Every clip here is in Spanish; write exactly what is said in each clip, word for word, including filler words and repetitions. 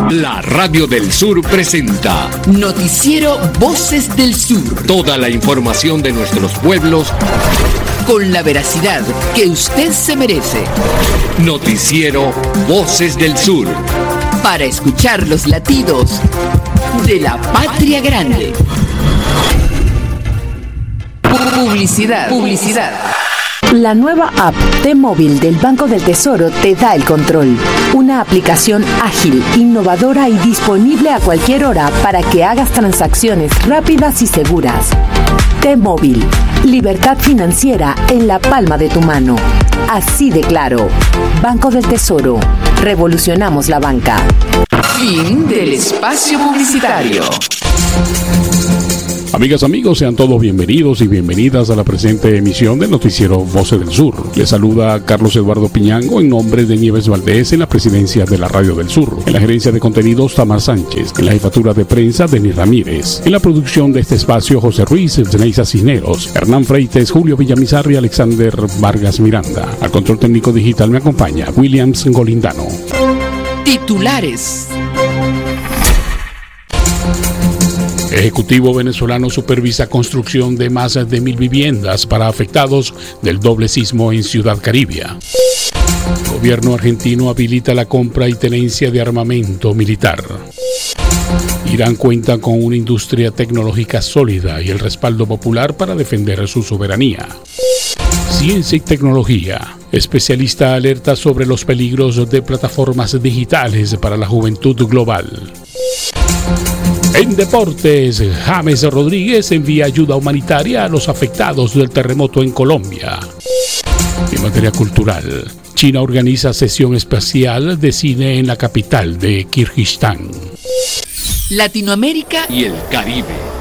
La Radio del Sur presenta Noticiero Voces del Sur. Toda la información de nuestros pueblos con la veracidad que usted se merece. Noticiero Voces del Sur. Para escuchar los latidos de la patria grande. Publicidad. Publicidad. La nueva app T-Móvil del Banco del Tesoro te da el control. Una aplicación ágil, innovadora y disponible a cualquier hora para que hagas transacciones rápidas y seguras. T-Móvil, libertad financiera en la palma de tu mano. Así de claro. Banco del Tesoro. Revolucionamos la banca. Fin del espacio publicitario. Amigas, amigos, sean todos bienvenidos y bienvenidas a la presente emisión del Noticiero Voces del Sur. Les saluda Carlos Eduardo Piñango en nombre de Nieves Valdés en la presidencia de la Radio del Sur. En la gerencia de contenidos, Tamar Sánchez. En la jefatura de prensa, Denis Ramírez. En la producción de este espacio, José Ruiz, Zeneisa Cisneros, Hernán Freites, Julio Villamizar y Alexander Vargas Miranda. Al control técnico digital me acompaña Williams Golindano. Titulares. Ejecutivo venezolano supervisa construcción de más de mil viviendas para afectados del doble sismo en Ciudad Caribia. Gobierno argentino habilita la compra y tenencia de armamento militar. Irán cuenta con una industria tecnológica sólida y el respaldo popular para defender su soberanía. Ciencia y tecnología. Especialista alerta sobre los peligros de plataformas digitales para la juventud global. En deportes, James Rodríguez envía ayuda humanitaria a los afectados del terremoto en Colombia. En materia cultural, China organiza sesión especial de cine en la capital de Kirguistán. Latinoamérica y el Caribe.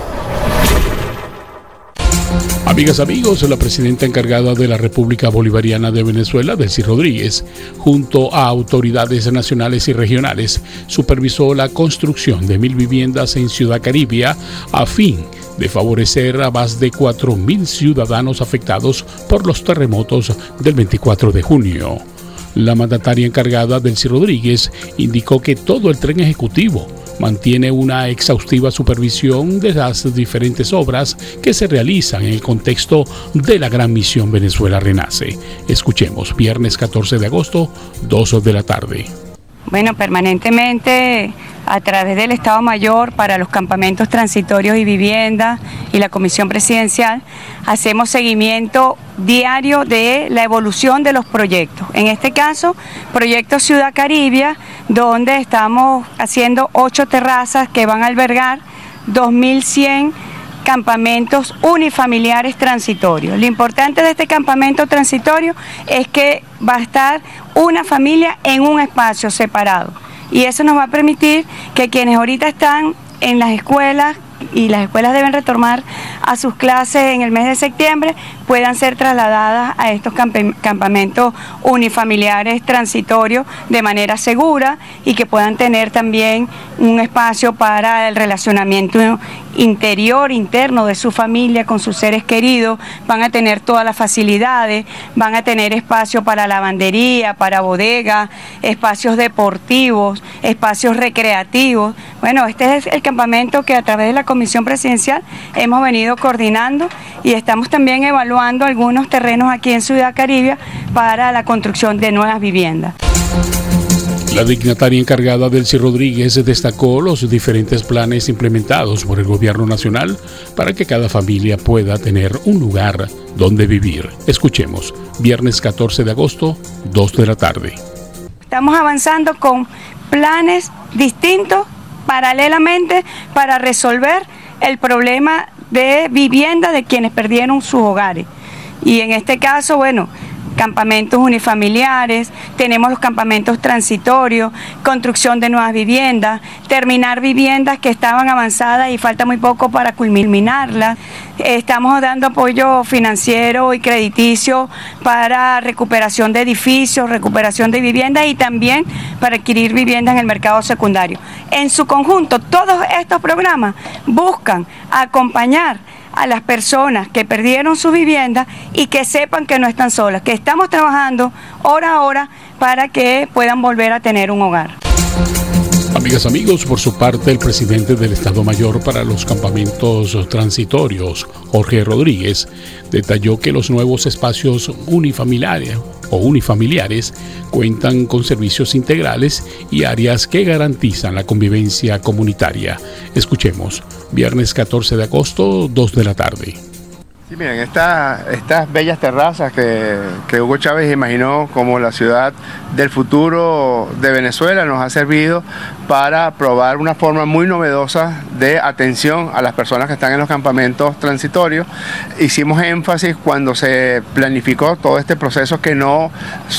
Amigas, amigos, la presidenta encargada de la República Bolivariana de Venezuela, Delcy Rodríguez, junto a autoridades nacionales y regionales, supervisó la construcción de mil viviendas en Ciudad Caribia a fin de favorecer a más de cuatro mil ciudadanos afectados por los terremotos del veinticuatro de junio. La mandataria encargada, Delcy Rodríguez, indicó que todo el tren ejecutivo mantiene una exhaustiva supervisión de las diferentes obras que se realizan en el contexto de la Gran Misión Venezuela Renace. Escuchemos, viernes catorce de agosto, dos de la tarde. Bueno, permanentemente a través del Estado Mayor para los campamentos transitorios y vivienda y la Comisión Presidencial hacemos seguimiento diario de la evolución de los proyectos. En este caso, proyecto Ciudad Caribia, donde estamos haciendo ocho terrazas que van a albergar dos mil cien campamentos unifamiliares transitorios. Lo importante de este campamento transitorio es que va a estar una familia en un espacio separado y eso nos va a permitir que quienes ahorita están en las escuelas y las escuelas deben retomar a sus clases en el mes de septiembre, puedan ser trasladadas a estos campamentos unifamiliares transitorios de manera segura y que puedan tener también un espacio para el relacionamiento interior, interno de su familia con sus seres queridos, van a tener todas las facilidades, van a tener espacio para lavandería, para bodega, espacios deportivos, espacios recreativos. Bueno, este es el campamento que a través de la Comisión Presidencial hemos venido coordinando y estamos también evaluando algunos terrenos aquí en Ciudad Caribia para la construcción de nuevas viviendas. La dignataria encargada, Delcy Rodríguez, destacó los diferentes planes implementados por el gobierno nacional para que cada familia pueda tener un lugar donde vivir. Escuchemos, viernes catorce de agosto, dos de la tarde. Estamos avanzando con planes distintos paralelamente para resolver el problema de vivienda de quienes perdieron sus hogares. Y en este caso, bueno, campamentos unifamiliares, tenemos los campamentos transitorios, construcción de nuevas viviendas, terminar viviendas que estaban avanzadas y falta muy poco para culminarlas. Estamos dando apoyo financiero y crediticio para recuperación de edificios, recuperación de viviendas y también para adquirir viviendas en el mercado secundario. En su conjunto, todos estos programas buscan acompañar a las personas que perdieron su vivienda y que sepan que no están solas, que estamos trabajando hora a hora para que puedan volver a tener un hogar. Amigas, amigos, por su parte, el presidente del Estado Mayor para los Campamentos Transitorios, Jorge Rodríguez, detalló que los nuevos espacios unifamiliares o unifamiliares cuentan con servicios integrales y áreas que garantizan la convivencia comunitaria. Escuchemos, viernes catorce de agosto, dos de la tarde. Sí, miren, esta, estas bellas terrazas que, que Hugo Chávez imaginó como la ciudad del futuro de Venezuela nos ha servido para probar una forma muy novedosa de atención a las personas que están en los campamentos transitorios. Hicimos énfasis cuando se planificó todo este proceso que no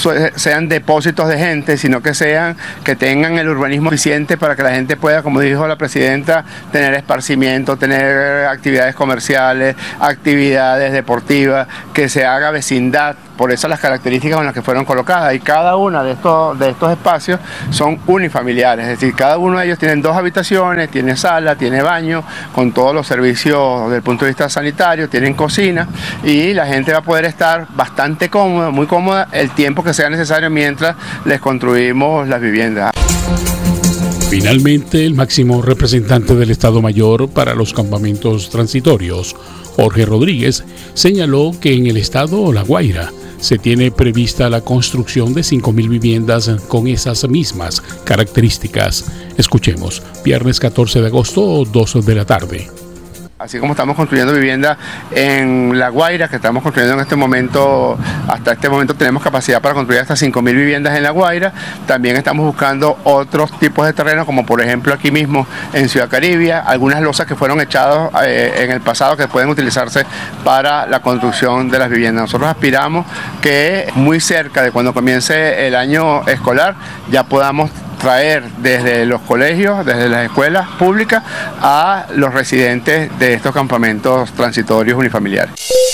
sean depósitos de gente, sino que sean, que tengan el urbanismo suficiente para que la gente pueda, como dijo la presidenta, tener esparcimiento, tener actividades comerciales, actividades deportivas, que se haga vecindad. Por eso las características con las que fueron colocadas, y cada uno de estos, de estos espacios son unifamiliares, es decir, cada uno de ellos tiene dos habitaciones, tiene sala, tiene baño, con todos los servicios desde el punto de vista sanitario, tienen cocina, y la gente va a poder estar bastante cómoda, muy cómoda, el tiempo que sea necesario mientras les construimos las viviendas. Finalmente, el máximo representante del Estado Mayor para los campamentos transitorios, Jorge Rodríguez, señaló que en el estado La Guaira se tiene prevista la construcción de cinco mil viviendas con esas mismas características. Escuchemos, viernes catorce de agosto, dos de la tarde. Así como estamos construyendo viviendas en La Guaira, que estamos construyendo en este momento, hasta este momento tenemos capacidad para construir hasta cinco mil viviendas en La Guaira, también estamos buscando otros tipos de terrenos, como por ejemplo aquí mismo en Ciudad Caribia, algunas losas que fueron echadas eh, en el pasado que pueden utilizarse para la construcción de las viviendas. Nosotros aspiramos que muy cerca de cuando comience el año escolar ya podamos traer desde los colegios, desde las escuelas públicas, a los residentes de estos campamentos transitorios unifamiliares.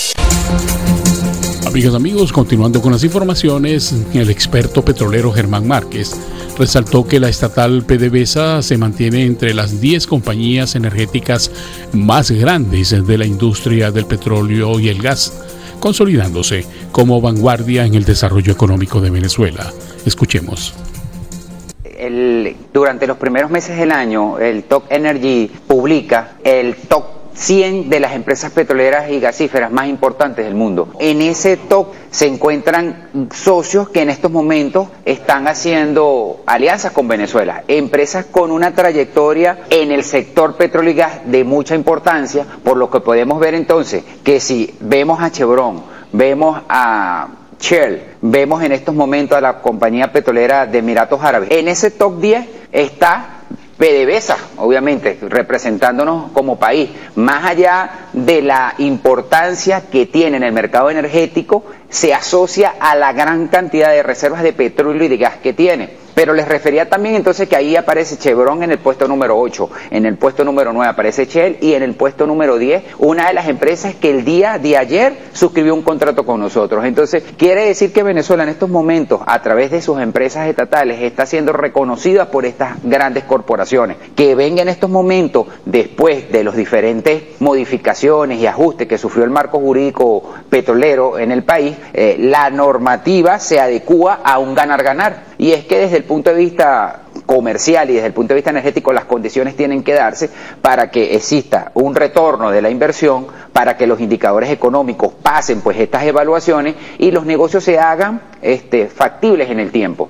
Amigas, amigos, continuando con las informaciones, el experto petrolero Germán Márquez resaltó que la estatal PDVSA se mantiene entre las diez compañías energéticas más grandes de la industria del petróleo y el gas, consolidándose como vanguardia en el desarrollo económico de Venezuela. Escuchemos. El, durante los primeros meses del año, el Top Energy publica el top cien de las empresas petroleras y gasíferas más importantes del mundo. En ese top se encuentran socios que en estos momentos están haciendo alianzas con Venezuela, empresas con una trayectoria en el sector petróleo y gas de mucha importancia, por lo que podemos ver entonces que si vemos a Chevron, vemos a Shell, vemos en estos momentos a la compañía petrolera de Emiratos Árabes. En ese top diez está PDVSA, obviamente, representándonos como país. Más allá de la importancia que tiene en el mercado energético, se asocia a la gran cantidad de reservas de petróleo y de gas que tiene. Pero les refería también entonces que ahí aparece Chevron en el puesto número ocho, en el puesto número nueve aparece Shell y en el puesto número diez una de las empresas que el día de ayer suscribió un contrato con nosotros. Entonces quiere decir que Venezuela en estos momentos, a través de sus empresas estatales, está siendo reconocida por estas grandes corporaciones que ven en estos momentos, después de las diferentes modificaciones y ajustes que sufrió el marco jurídico petrolero en el país, eh, la normativa se adecúa a un ganar-ganar. Y es que desde el punto de vista comercial y desde el punto de vista energético las condiciones tienen que darse para que exista un retorno de la inversión, para que los indicadores económicos pasen pues estas evaluaciones y los negocios se hagan este, factibles en el tiempo.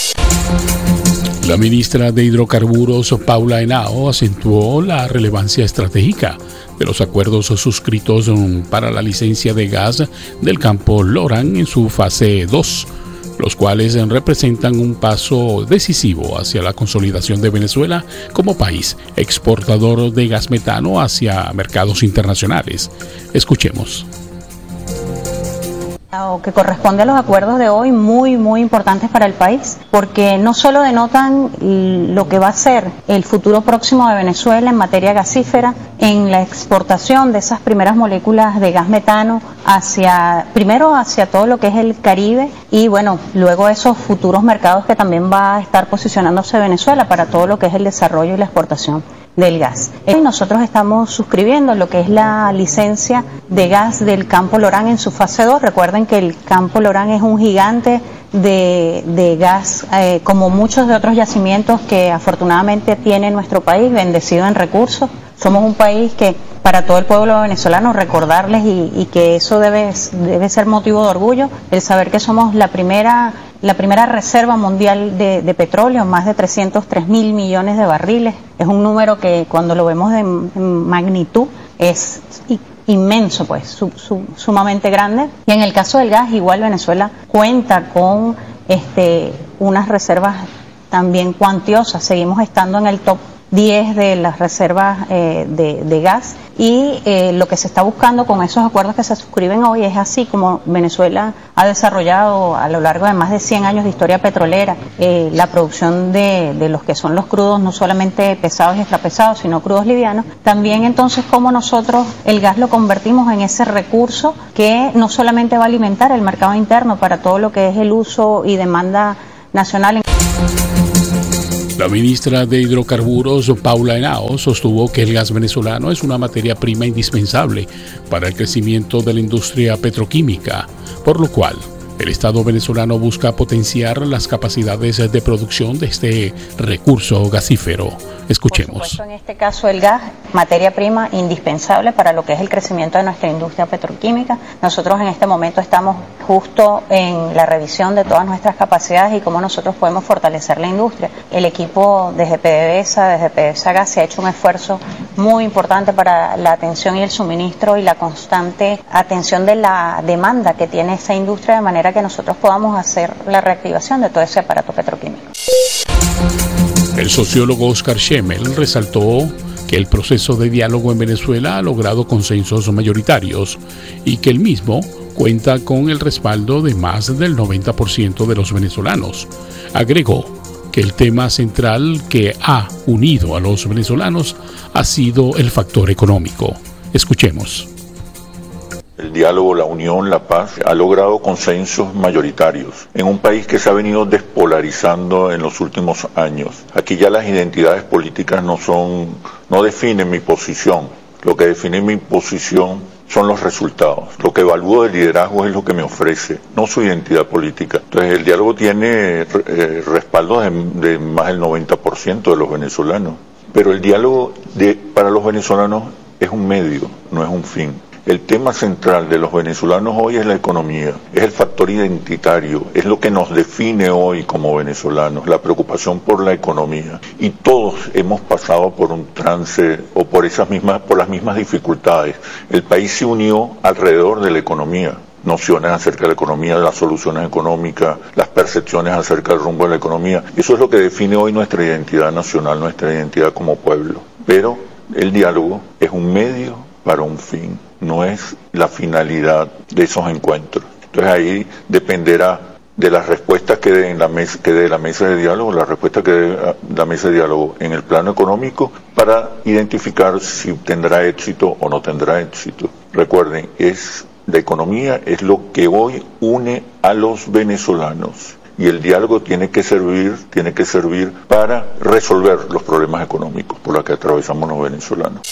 La ministra de Hidrocarburos, Paula Henao, acentuó la relevancia estratégica de los acuerdos suscritos para la licencia de gas del campo Lorán en su fase dos, los cuales representan un paso decisivo hacia la consolidación de Venezuela como país exportador de gas metano hacia mercados internacionales. Escuchemos. Que corresponde a los acuerdos de hoy, muy muy importantes para el país, porque no solo denotan lo que va a ser el futuro próximo de Venezuela en materia gasífera, en la exportación de esas primeras moléculas de gas metano hacia, primero hacia todo lo que es el Caribe y bueno, luego esos futuros mercados que también va a estar posicionándose Venezuela para todo lo que es el desarrollo y la exportación del gas. Y nosotros estamos suscribiendo lo que es la licencia de gas del campo Lorán en su fase dos. Recuerden que el campo Lorán es un gigante de, de gas, eh, como muchos de otros yacimientos que afortunadamente tiene nuestro país, bendecido en recursos. Somos un país que para todo el pueblo venezolano recordarles y, y que eso debe, debe ser motivo de orgullo, el saber que somos la primera, la primera reserva mundial de, de petróleo, más de trescientos tres mil millones de barriles. Es un número que cuando lo vemos de, en magnitud es inmenso, pues, su, su, sumamente grande. Y en el caso del gas, igual Venezuela cuenta con este, unas reservas también cuantiosas. Seguimos estando en el top diez de las reservas eh, de, de gas y eh, lo que se está buscando con esos acuerdos que se suscriben hoy es así como Venezuela ha desarrollado a lo largo de más de cien años de historia petrolera eh, la producción de, de los que son los crudos, no solamente pesados y extrapesados, sino crudos livianos. También entonces cómo nosotros el gas lo convertimos en ese recurso que no solamente va a alimentar el mercado interno para todo lo que es el uso y demanda nacional. La ministra de Hidrocarburos, Paula Henao, sostuvo que el gas venezolano es una materia prima indispensable para el crecimiento de la industria petroquímica, por lo cual el Estado venezolano busca potenciar las capacidades de producción de este recurso gasífero. Escuchemos. Por supuesto, en este caso el gas, materia prima indispensable para lo que es el crecimiento de nuestra industria petroquímica. Nosotros en este momento estamos justo en la revisión de todas nuestras capacidades y cómo nosotros podemos fortalecer la industria. El equipo desde PDVSA, desde PDVSA Gas, se ha hecho un esfuerzo muy importante para la atención y el suministro y la constante atención de la demanda que tiene esa industria, de manera que nosotros podamos hacer la reactivación de todo ese aparato petroquímico. El sociólogo Oscar Schemmel resaltó que el proceso de diálogo en Venezuela ha logrado consensos mayoritarios y que el mismo cuenta con el respaldo de más del noventa por ciento de los venezolanos. Agregó que el tema central que ha unido a los venezolanos ha sido el factor económico. Escuchemos. El diálogo, la unión, la paz ha logrado consensos mayoritarios en un país que se ha venido despolarizando en los últimos años. Aquí ya las identidades políticas no son, no definen mi posición. Lo que define mi posición son los resultados. Lo que evalúo del liderazgo es lo que me ofrece, no su identidad política. Entonces el diálogo tiene eh, respaldo de, de más del noventa por ciento de los venezolanos. Pero el diálogo de, para los venezolanos es un medio, no es un fin. El tema central de los venezolanos hoy es la economía, es el factor identitario, es lo que nos define hoy como venezolanos, la preocupación por la economía. Y todos hemos pasado por un trance o por esas mismas, por las mismas dificultades. El país se unió alrededor de la economía. Nociones acerca de la economía, de las soluciones económicas, las percepciones acerca del rumbo de la economía. Eso es lo que define hoy nuestra identidad nacional, nuestra identidad como pueblo. Pero el diálogo es un medio para un fin, no es la finalidad de esos encuentros. Entonces ahí dependerá de las respuestas que dé la mesa, que dé la mesa de diálogo, la respuesta que dé la mesa de diálogo en el plano económico para identificar si tendrá éxito o no tendrá éxito. Recuerden, es la economía es lo que hoy une a los venezolanos. Y el diálogo tiene que servir, tiene que servir para resolver los problemas económicos por los que atravesamos los venezolanos.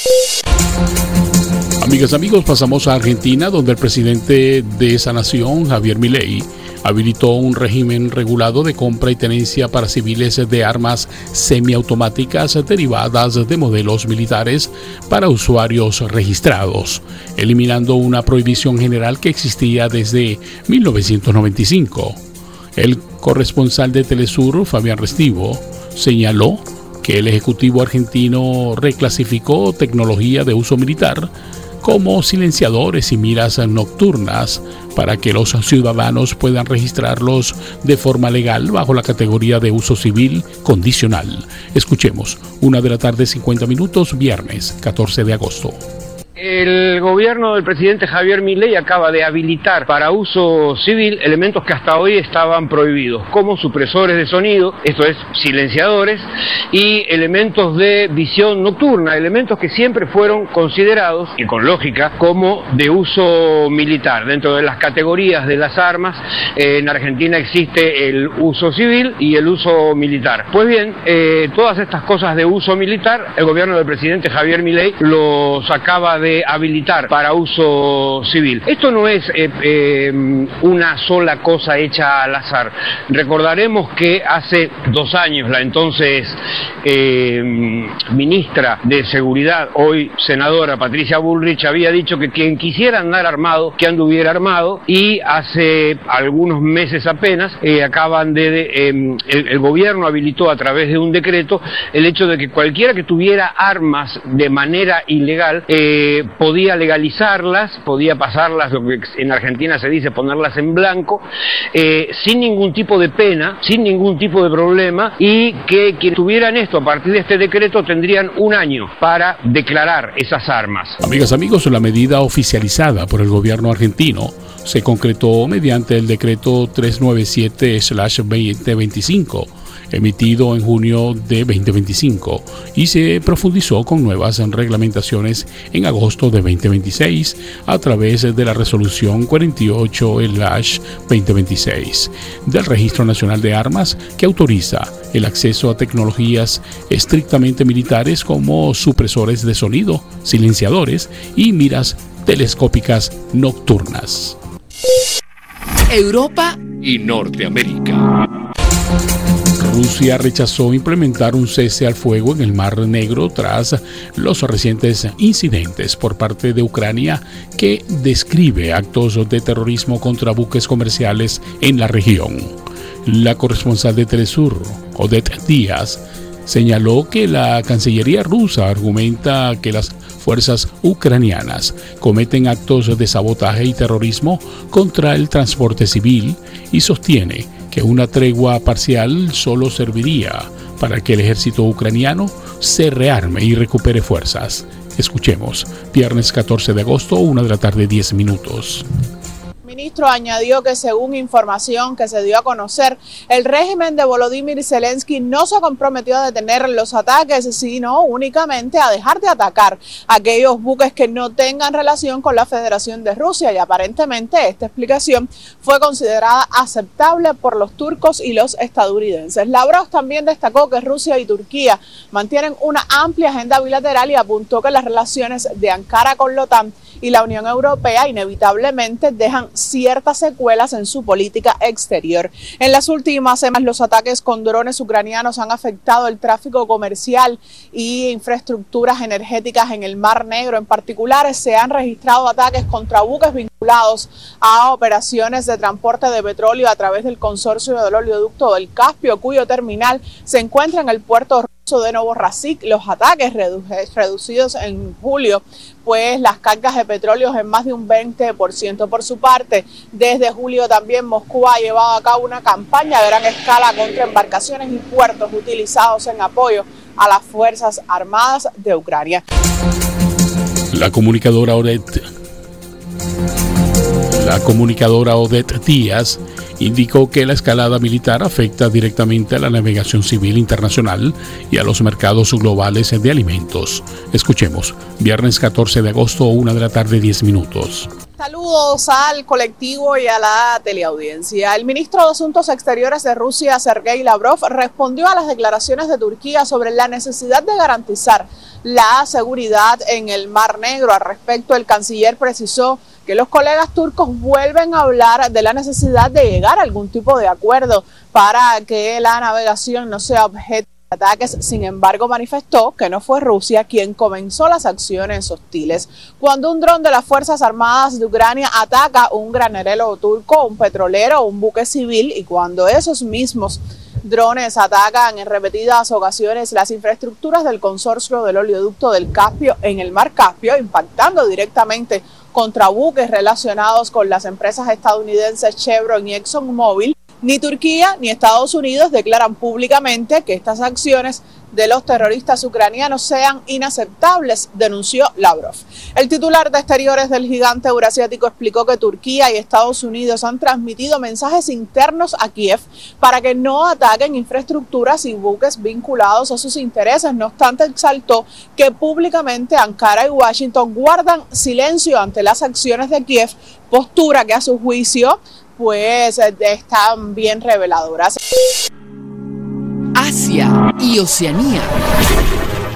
Amigas, amigos, pasamos a Argentina, donde el presidente de esa nación, Javier Milei, habilitó un régimen regulado de compra y tenencia para civiles de armas semiautomáticas derivadas de modelos militares para usuarios registrados, eliminando una prohibición general que existía desde mil novecientos noventa y cinco. El corresponsal de Telesur, Fabián Restivo, señaló que el Ejecutivo argentino reclasificó tecnología de uso militar como silenciadores y miras nocturnas para que los ciudadanos puedan registrarlos de forma legal bajo la categoría de uso civil condicional. Escuchemos, una de la tarde, cincuenta minutos, viernes catorce de agosto. El gobierno del presidente Javier Milei acaba de habilitar para uso civil elementos que hasta hoy estaban prohibidos, como supresores de sonido, esto es, silenciadores, y elementos de visión nocturna, elementos que siempre fueron considerados, y con lógica, como de uso militar. Dentro de las categorías de las armas, eh, en Argentina existe el uso civil y el uso militar. Pues bien, eh, todas estas cosas de uso militar, el gobierno del presidente Javier Milei los acaba de de habilitar para uso civil. Esto no es eh, eh, una sola cosa hecha al azar. Recordaremos que hace dos años la entonces eh, ministra de Seguridad, hoy senadora Patricia Bullrich, había dicho que quien quisiera andar armado, que anduviera armado, y hace algunos meses apenas eh, acaban de, de eh, el, el gobierno habilitó a través de un decreto el hecho de que cualquiera que tuviera armas de manera ilegal eh, podía legalizarlas, podía pasarlas, lo que en Argentina se dice ponerlas en blanco, eh, sin ningún tipo de pena, sin ningún tipo de problema, y que quienes tuvieran esto a partir de este decreto tendrían un año para declarar esas armas. Amigas, amigos, la medida oficializada por el gobierno argentino se concretó mediante el decreto trescientos noventa y siete slash veinte veinticinco, emitido en junio de veinte veinticinco, y se profundizó con nuevas reglamentaciones en agosto de veinte veintiséis a través de la resolución cuarenta y ocho slash veinte veintiséis del Registro Nacional de Armas, que autoriza el acceso a tecnologías estrictamente militares como supresores de sonido, silenciadores y miras telescópicas nocturnas. Europa y Norteamérica. Rusia rechazó implementar un cese al fuego en el Mar Negro tras los recientes incidentes por parte de Ucrania, que describe actos de terrorismo contra buques comerciales en la región. La corresponsal de Telesur, Odette Díaz, señaló que la Cancillería rusa argumenta que las fuerzas ucranianas cometen actos de sabotaje y terrorismo contra el transporte civil, y sostiene que una tregua parcial solo serviría para que el ejército ucraniano se rearme y recupere fuerzas. Escuchemos, viernes catorce de agosto, una de la tarde, diez minutos. El ministro añadió que, según información que se dio a conocer, el régimen de Volodymyr Zelensky no se comprometió a detener los ataques, sino únicamente a dejar de atacar a aquellos buques que no tengan relación con la Federación de Rusia, y aparentemente esta explicación fue considerada aceptable por los turcos y los estadounidenses. Lavrov también destacó que Rusia y Turquía mantienen una amplia agenda bilateral y apuntó que las relaciones de Ankara con la OTAN y la Unión Europea inevitablemente dejan ciertas secuelas en su política exterior. En las últimas semanas, los ataques con drones ucranianos han afectado el tráfico comercial y infraestructuras energéticas en el Mar Negro. En particular, se han registrado ataques contra buques vinculados a operaciones de transporte de petróleo a través del consorcio del oleoducto del Caspio, cuyo terminal se encuentra en el puerto de Novorossisk. Los ataques redu reducidos en julio, pues las cargas de petróleo en más de un veinte por ciento. Por su parte, desde julio también Moscú ha llevado a cabo una campaña a gran escala contra embarcaciones y puertos utilizados en apoyo a las Fuerzas Armadas de Ucrania. La comunicadora Odette, la comunicadora Odette Díaz indicó que la escalada militar afecta directamente a la navegación civil internacional y a los mercados globales de alimentos. Escuchemos, viernes catorce de agosto, una de la tarde, diez minutos. Saludos al colectivo y a la teleaudiencia. El ministro de Asuntos Exteriores de Rusia, Sergei Lavrov, respondió a las declaraciones de Turquía sobre la necesidad de garantizar la seguridad en el Mar Negro. Al respecto, el canciller precisó que los colegas turcos vuelven a hablar de la necesidad de llegar a algún tipo de acuerdo para que la navegación no sea objeto de ataques. Sin embargo, manifestó que no fue Rusia quien comenzó las acciones hostiles. Cuando un dron de las Fuerzas Armadas de Ucrania ataca un granero turco, un petrolero o un buque civil, y cuando esos mismos drones atacan en repetidas ocasiones las infraestructuras del consorcio del oleoducto del Caspio en el Mar Caspio, impactando directamente contra buques relacionados con las empresas estadounidenses Chevron y ExxonMobil, ni Turquía ni Estados Unidos declaran públicamente que estas acciones de los terroristas ucranianos sean inaceptables, denunció Lavrov. El titular de Exteriores del gigante eurasiático explicó que Turquía y Estados Unidos han transmitido mensajes internos a Kiev para que no ataquen infraestructuras y buques vinculados a sus intereses. No obstante, exaltó que públicamente Ankara y Washington guardan silencio ante las acciones de Kiev, postura que a su juicio pues están bien reveladoras. Asia y Oceanía.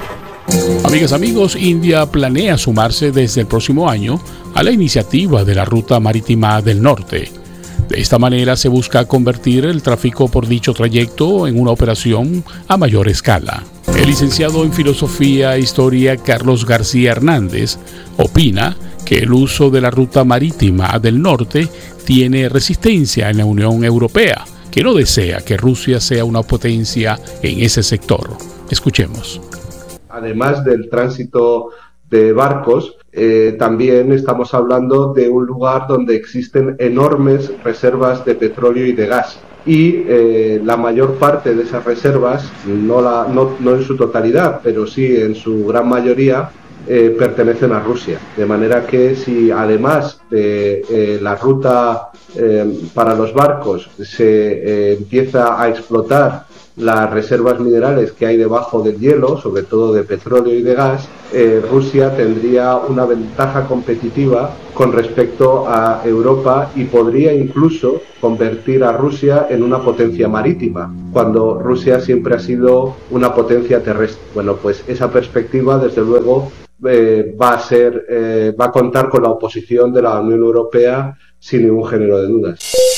Amigas, amigos, India planea sumarse desde el próximo año a la iniciativa de la Ruta Marítima del Norte. De esta manera se busca convertir el tráfico por dicho trayecto en una operación a mayor escala. El licenciado en Filosofía e Historia Carlos García Hernández opina que el uso de la Ruta Marítima del Norte tiene resistencia en la Unión Europea, que no desea que Rusia sea una potencia en ese sector. Escuchemos. Además del tránsito de barcos, eh, también estamos hablando de un lugar donde existen enormes reservas de petróleo y de gas. Y eh, la mayor parte de esas reservas, no, la, no, no en su totalidad, pero sí en su gran mayoría, eh, pertenecen a Rusia. De manera que si además de eh, la ruta eh, para los barcos se eh, empieza a explotar las reservas minerales que hay debajo del hielo, sobre todo de petróleo y de gas, eh, Rusia tendría una ventaja competitiva con respecto a Europa y podría incluso convertir a Rusia en una potencia marítima, cuando Rusia siempre ha sido una potencia terrestre. Bueno, pues esa perspectiva, desde luego, eh, va a ser, eh, va a contar con la oposición de la Unión Europea sin ningún género de dudas.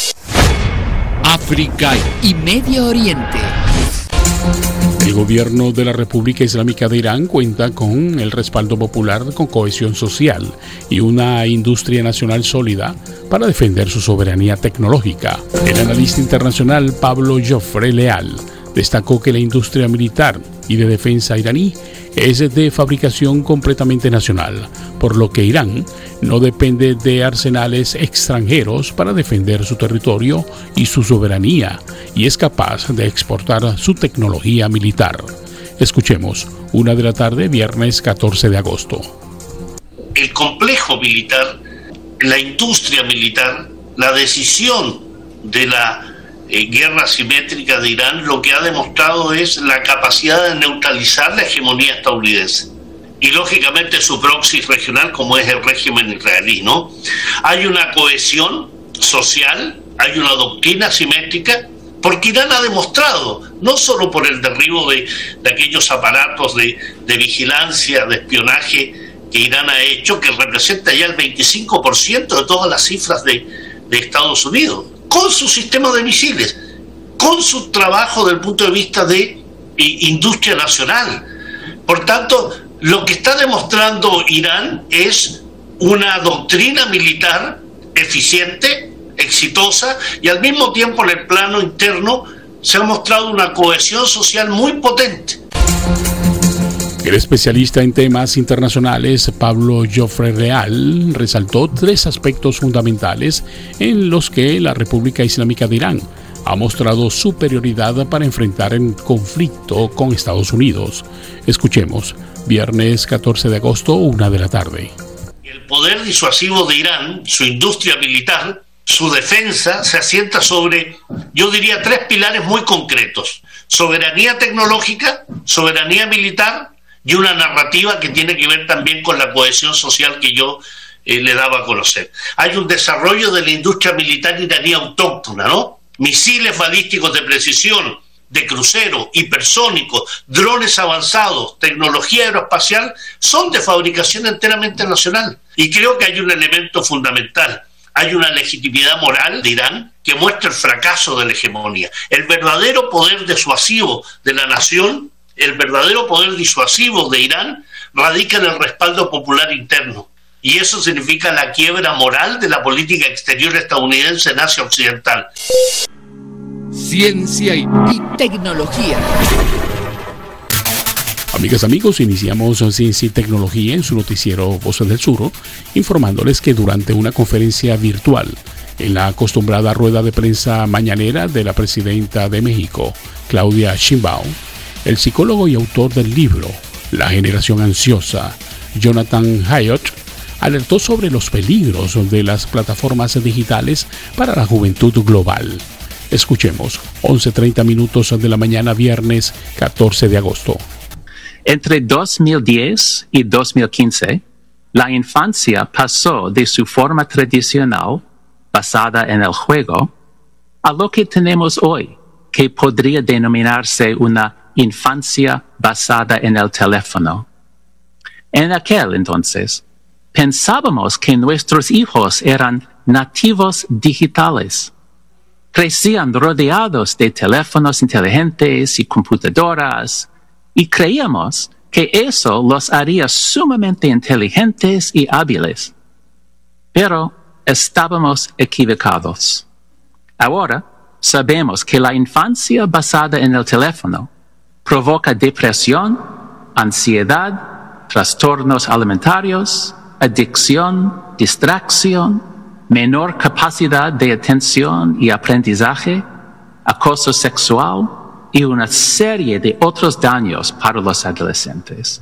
África y Medio Oriente. El gobierno de la República Islámica de Irán cuenta con el respaldo popular, con cohesión social y una industria nacional sólida para defender su soberanía tecnológica. El analista internacional Pablo Joffre Leal destacó que la industria militar y de defensa iraní es de fabricación completamente nacional, por lo que Irán no depende de arsenales extranjeros para defender su territorio y su soberanía, y es capaz de exportar su tecnología militar. Escuchemos, una de la tarde, viernes catorce de agosto. El complejo militar, la industria militar, la decisión de la eh, guerra asimétrica de Irán, lo que ha demostrado es la capacidad de neutralizar la hegemonía estadounidense. Y lógicamente su proxy regional, como es el régimen israelí, ¿no? Hay una cohesión social, hay una doctrina asimétrica, porque Irán ha demostrado, no solo por el derribo de, de aquellos aparatos de, de vigilancia, de espionaje que Irán ha hecho, que representa ya el veinticinco por ciento de todas las cifras de, de Estados Unidos, con su sistema de misiles, con su trabajo desde el punto de vista de eh, industria nacional. Por tanto, lo que está demostrando Irán es una doctrina militar eficiente, exitosa, y al mismo tiempo en el plano interno se ha mostrado una cohesión social muy potente. El especialista en temas internacionales Pablo Joffre Leal resaltó tres aspectos fundamentales en los que la República Islámica de Irán ha mostrado superioridad para enfrentar el conflicto con Estados Unidos. Escuchemos, viernes catorce de agosto, una de la tarde. El poder disuasivo de Irán, su industria militar, su defensa se asienta sobre, yo diría, tres pilares muy concretos: soberanía tecnológica, soberanía militar y una narrativa que tiene que ver también con la cohesión social que yo eh, le daba a conocer. Hay un desarrollo de la industria militar iraní autóctona, ¿no? Misiles balísticos de precisión, de crucero, hipersónicos, drones avanzados, tecnología aeroespacial, son de fabricación enteramente nacional. Y creo que hay un elemento fundamental. Hay una legitimidad moral de Irán que muestra el fracaso de la hegemonía. El verdadero poder disuasivo de la nación, el verdadero poder disuasivo de Irán, radica en el respaldo popular interno. Y eso significa la quiebra moral de la política exterior estadounidense en Asia Occidental. Ciencia y, y tecnología. Amigas, amigos, iniciamos Ciencia y Tecnología en su noticiero Voces del Sur, informándoles que durante una conferencia virtual en la acostumbrada rueda de prensa mañanera de la presidenta de México, Claudia Sheinbaum, el psicólogo y autor del libro La generación ansiosa, Jonathan Haidt, alertó sobre los peligros de las plataformas digitales para la juventud global. Escuchemos, once treinta minutos de la mañana, viernes catorce de agosto. Entre dos mil diez y dos mil quince, la infancia pasó de su forma tradicional, basada en el juego, a lo que tenemos hoy, que podría denominarse una infancia basada en el teléfono. En aquel entonces, pensábamos que nuestros hijos eran nativos digitales. Crecían rodeados de teléfonos inteligentes y computadoras, y creíamos que eso los haría sumamente inteligentes y hábiles. Pero estábamos equivocados. Ahora sabemos que la infancia basada en el teléfono provoca depresión, ansiedad, trastornos alimentarios, adicción, distracción, menor capacidad de atención y aprendizaje, acoso sexual y una serie de otros daños para los adolescentes.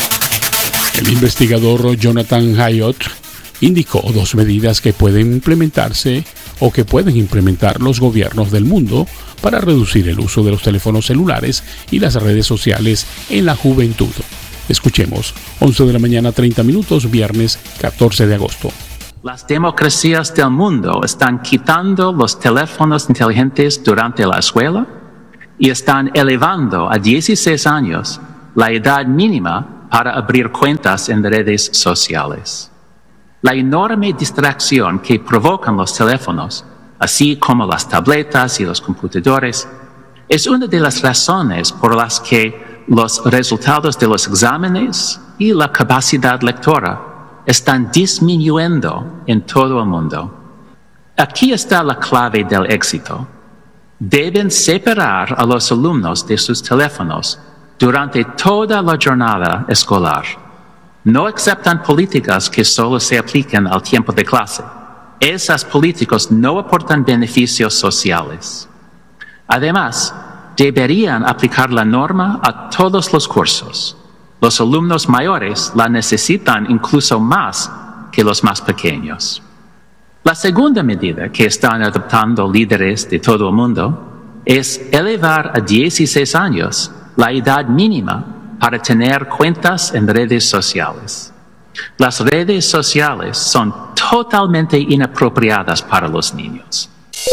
El investigador Jonathan Hayot indicó dos medidas que pueden implementarse o que pueden implementar los gobiernos del mundo para reducir el uso de los teléfonos celulares y las redes sociales en la juventud. Escuchemos, once de la mañana, treinta minutos, viernes catorce de agosto. Las democracias del mundo están quitando los teléfonos inteligentes durante la escuela y están elevando a dieciséis años la edad mínima para abrir cuentas en redes sociales. La enorme distracción que provocan los teléfonos, así como las tabletas y los computadores, es una de las razones por las que los resultados de los exámenes y la capacidad lectora están disminuyendo en todo el mundo. Aquí está la clave del éxito. Deben separar a los alumnos de sus teléfonos durante toda la jornada escolar. No aceptan políticas que solo se apliquen al tiempo de clase. Esas políticas no aportan beneficios sociales. Además, deberían aplicar la norma a todos los cursos. Los alumnos mayores la necesitan incluso más que los más pequeños. La segunda medida que están adoptando líderes de todo el mundo es elevar a dieciséis años la edad mínima para tener cuentas en redes sociales. Las redes sociales son totalmente inapropiadas para los niños.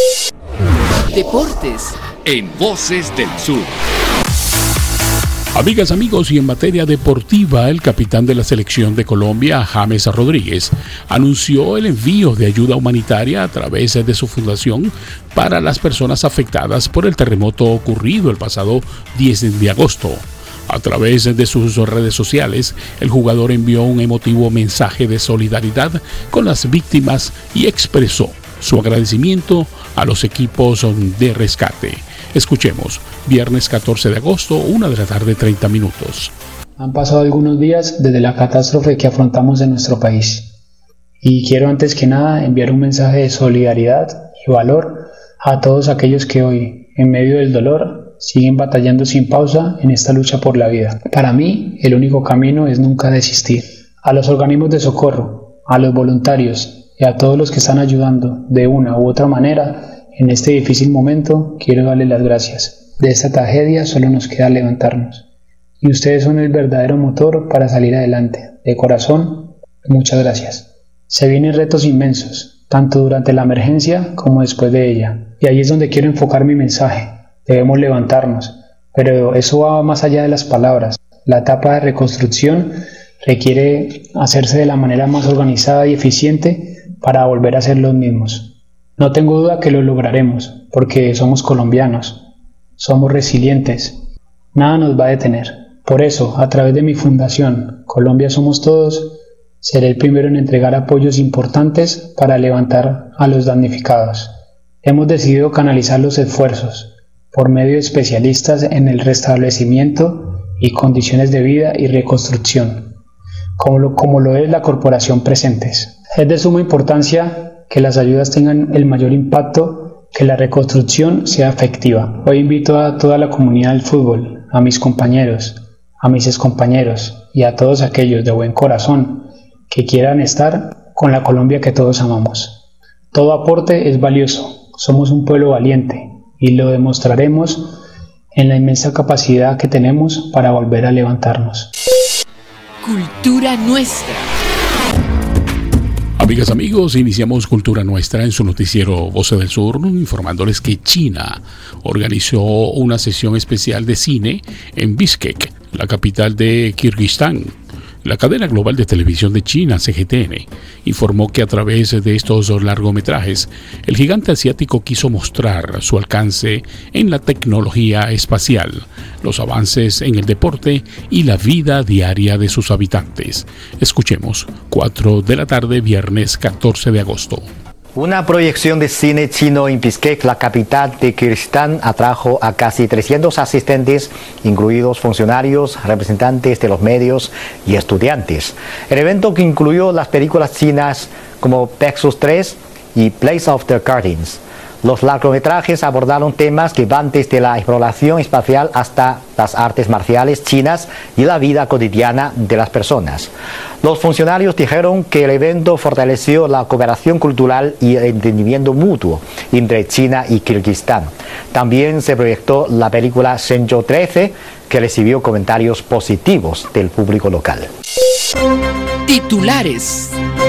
Deportes en Voces del Sur. Amigas, amigos, y en materia deportiva, el capitán de la selección de Colombia, James Rodríguez, anunció el envío de ayuda humanitaria a través de su fundación para las personas afectadas por el terremoto ocurrido el pasado diez de agosto. A través de sus redes sociales, el jugador envió un emotivo mensaje de solidaridad con las víctimas y expresó su agradecimiento a los equipos de rescate. Escuchemos, viernes catorce de agosto, una de la tarde, treinta minutos. Han pasado algunos días desde la catástrofe que afrontamos en nuestro país. Y quiero antes que nada enviar un mensaje de solidaridad y valor a todos aquellos que hoy, en medio del dolor, siguen batallando sin pausa en esta lucha por la vida. Para mí, el único camino es nunca desistir. A los organismos de socorro, a los voluntarios y a todos los que están ayudando de una u otra manera en este difícil momento, quiero darles las gracias. De esta tragedia solo nos queda levantarnos. Y ustedes son el verdadero motor para salir adelante. De corazón, muchas gracias. Se vienen retos inmensos, tanto durante la emergencia como después de ella. Y ahí es donde quiero enfocar mi mensaje. Debemos levantarnos, pero eso va más allá de las palabras. La etapa de reconstrucción requiere hacerse de la manera más organizada y eficiente para volver a ser los mismos. No tengo duda que lo lograremos, porque somos colombianos, somos resilientes, nada nos va a detener. Por eso, a través de mi fundación, Colombia Somos Todos, seré el primero en entregar apoyos importantes para levantar a los damnificados. Hemos decidido canalizar los esfuerzos por medio de especialistas en el restablecimiento y condiciones de vida y reconstrucción, como lo, como lo es la Corporación Presentes. Es de suma importancia que las ayudas tengan el mayor impacto, que la reconstrucción sea efectiva. Hoy invito a toda la comunidad del fútbol, a mis compañeros, a mis excompañeros y a todos aquellos de buen corazón que quieran estar con la Colombia que todos amamos. Todo aporte es valioso, somos un pueblo valiente y lo demostraremos en la inmensa capacidad que tenemos para volver a levantarnos. Cultura Nuestra. Amigas, amigos, iniciamos Cultura Nuestra en su noticiero Voces del Sur, informándoles que China organizó una sesión especial de cine en Bishkek, la capital de Kirguistán. La cadena global de televisión de China, C G T N, informó que a través de estos largometrajes, el gigante asiático quiso mostrar su alcance en la tecnología espacial, los avances en el deporte y la vida diaria de sus habitantes. Escuchemos, cuatro de la tarde, viernes catorce de agosto. Una proyección de cine chino en Bishkek, la capital de Kirguistán, atrajo a casi trescientos asistentes, incluidos funcionarios, representantes de los medios y estudiantes. El evento, que incluyó las películas chinas como Pegasus tres y Place of the Guardians. Los largometrajes abordaron temas que van desde la exploración espacial hasta las artes marciales chinas y la vida cotidiana de las personas. Los funcionarios dijeron que el evento fortaleció la cooperación cultural y el entendimiento mutuo entre China y Kirguistán. También se proyectó la película Shenzhou trece, que recibió comentarios positivos del público local. Titulares.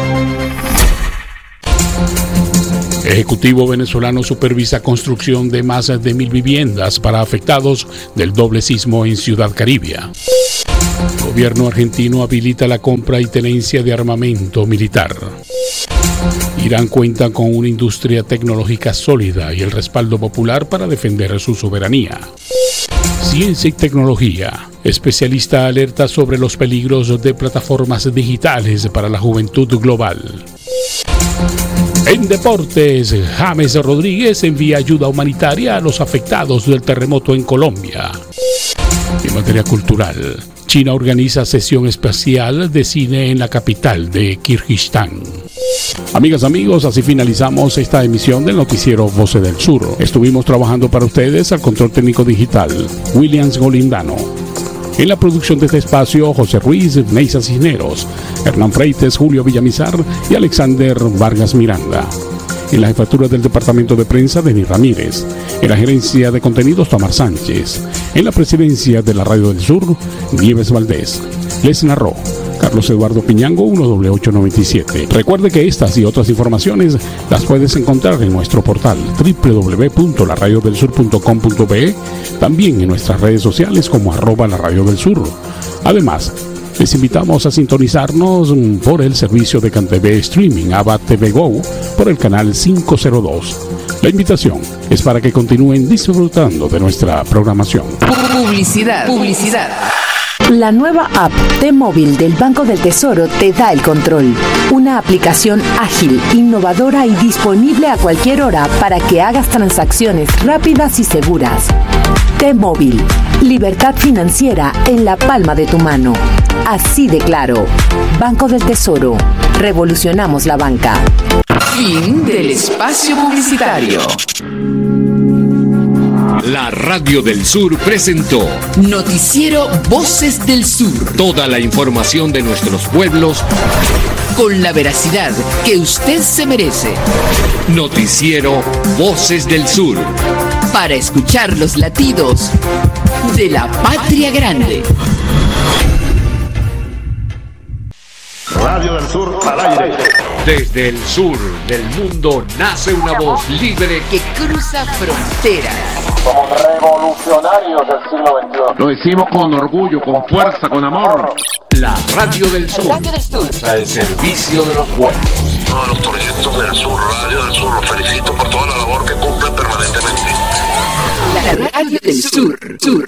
Ejecutivo venezolano supervisa construcción de más de mil viviendas para afectados del doble sismo en Ciudad Caribia. Gobierno argentino habilita la compra y tenencia de armamento militar. Irán cuenta con una industria tecnológica sólida y el respaldo popular para defender su soberanía. Ciencia y tecnología. Especialista alerta sobre los peligros de plataformas digitales para la juventud global. En deportes, James Rodríguez envía ayuda humanitaria a los afectados del terremoto en Colombia. En materia cultural, China organiza sesión especial de cine en la capital de Kirguistán. Amigas, amigos, así finalizamos esta emisión del noticiero Voces del Sur. Estuvimos trabajando para ustedes al control técnico digital, Williams Golindano. En la producción de este espacio, José Ruiz, Neisa Cisneros, Hernán Freites, Julio Villamizar y Alexander Vargas Miranda. En la jefatura del departamento de prensa, Denis Ramírez. En la gerencia de contenidos, Tamar Sánchez. En la presidencia de la Radio del Sur, Nieves Valdés. Les narró Carlos Eduardo Piñango, uno doble ocho noventa y siete. Recuerde que estas y otras informaciones las puedes encontrar en nuestro portal doble u doble u doble u punto la radio del sur punto com punto be, también en nuestras redes sociales como arroba la radio del sur. Además, les invitamos a sintonizarnos por el servicio de CanTV Streaming Ava T V Go por el canal quinientos dos. La invitación es para que continúen disfrutando de nuestra programación. Publicidad. Publicidad. La nueva app T-Móvil del Banco del Tesoro te da el control. Una aplicación ágil, innovadora y disponible a cualquier hora para que hagas transacciones rápidas y seguras. T-Móvil, libertad financiera en la palma de tu mano. Así de claro. Banco del Tesoro. Revolucionamos la banca. Fin del espacio publicitario. La Radio del Sur presentó Noticiero Voces del Sur. Toda la información de nuestros pueblos con la veracidad que usted se merece. Noticiero Voces del Sur. Para escuchar los latidos de la patria grande. Radio del Sur al aire. Desde el sur del mundo nace una voz libre que cruza fronteras. Somos revolucionarios del siglo veintiuno. Lo decimos con orgullo, con fuerza, con amor. La Radio del Sur. Radio del Sur. Al servicio de los pueblos. Todos los proyectos del Sur, Radio del Sur, los felicito por toda la labor que cumplen permanentemente. La Radio del Sur. Sur.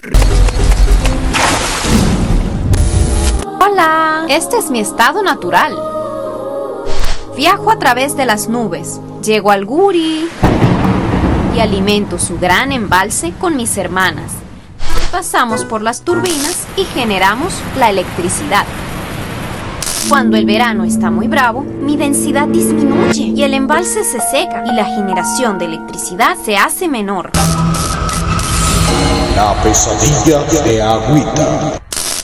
Hola, este es mi estado natural. Viajo a través de las nubes, llego al Guri y alimento su gran embalse con mis hermanas. Pasamos por las turbinas y generamos la electricidad. Cuando el verano está muy bravo, mi densidad disminuye y el embalse se seca y la generación de electricidad se hace menor. La pesadilla de Agüita.